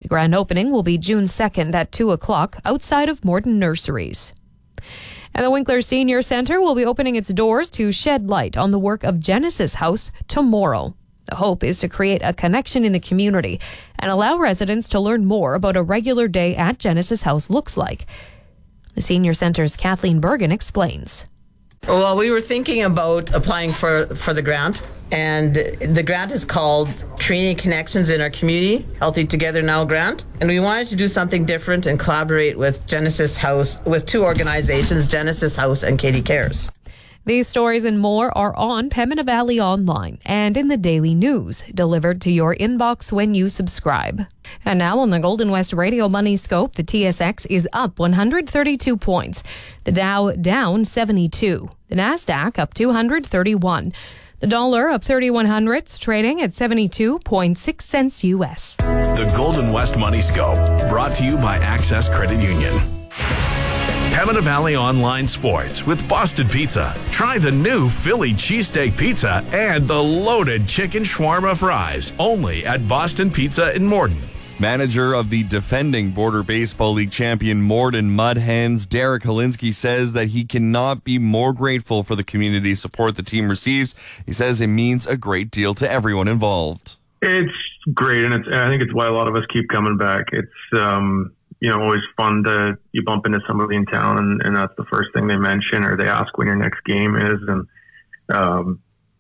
grand opening will be June 2nd at 2 o'clock outside of Morton Nurseries. And the Winkler Senior Centre will be opening its doors to shed light on the work of Genesis House tomorrow. The hope is to create a connection in the community and allow residents to learn more about a regular day at Genesis House looks like. The Senior Centre's Kathleen Bergen explains. Well, we were thinking about applying for the grant, and the grant is called Creating Connections in Our Community, Healthy Together Now grant. And we wanted to do something different and collaborate with Genesis House, with two organizations, Genesis House and Katie Cares. These stories and more are on Pembina Valley Online and in the Daily News, delivered to your inbox when you subscribe. And now on the Golden West Radio Money Scope, the TSX is up 132 points. The Dow down 72. The Nasdaq up 231. The dollar up 31 hundredths, trading at 72.6 cents U.S. The Golden West Money Scope, brought to you by Access Credit Union. Pembina Valley Online Sports with Boston Pizza. Try the new Philly cheesesteak pizza and the loaded chicken shawarma fries. Only at Boston Pizza in Morden. Manager of the defending Border Baseball League champion Morden Mud Hens, Derek Holinsky, says that he cannot be more grateful for the community support the team receives. He says it means a great deal to everyone involved. It's great, and I think it's why a lot of us keep coming back. It's always fun to you bump into somebody in town, and that's the first thing they mention, or they ask when your next game is, and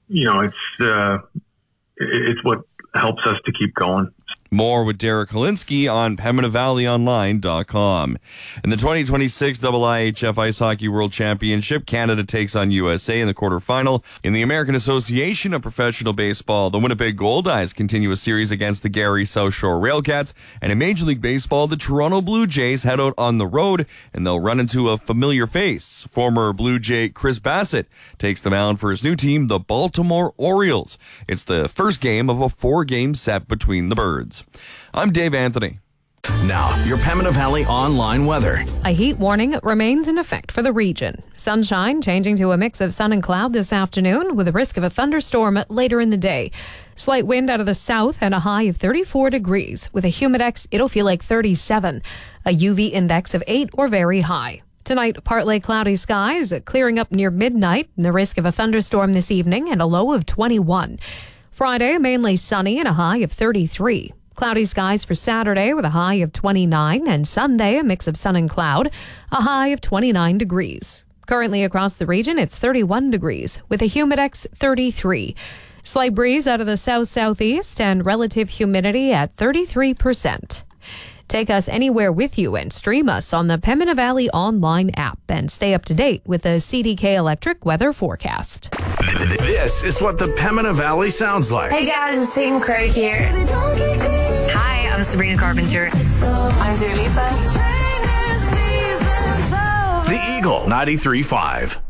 it's what helps us to keep going. More with Derek Holinsky on PembinaValleyOnline.com. In the 2026 IIHF Ice Hockey World Championship, Canada takes on USA in the quarterfinal. In the American Association of Professional Baseball, the Winnipeg Goldeyes continue a series against the Gary South Shore Railcats. And in Major League Baseball, the Toronto Blue Jays head out on the road, and they'll run into a familiar face. Former Blue Jay Chris Bassett takes the mound for his new team, the Baltimore Orioles. It's the first game of a 4-game set between the Birds. I'm Dave Anthony. Now, your Pembina Valley Online weather. A heat warning remains in effect for the region. Sunshine changing to a mix of sun and cloud this afternoon with a risk of a thunderstorm later in the day. Slight wind out of the south and a high of 34 degrees. With a humidex, it'll feel like 37. A UV index of 8 or very high. Tonight, partly cloudy skies, clearing up near midnight, and the risk of a thunderstorm this evening and a low of 21. Friday, mainly sunny and a high of 33. Cloudy skies for Saturday with a high of 29, and Sunday a mix of sun and cloud, a high of 29 degrees. Currently across the region, it's 31 degrees with a humidex 33. Slight breeze out of the south-southeast and relative humidity at 33%. Take us anywhere with you and stream us on the Pembina Valley Online app and stay up to date with the CDK Electric weather forecast. This is what the Pembina Valley sounds like. Hey guys, it's Tatum Craig here. Hi, I'm Sabrina Carpenter. I'm Dua Lipa. The Eagle 93.5.